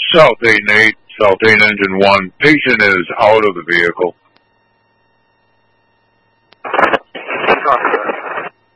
South 8 Engine 1. Patient is out of the vehicle. Copy.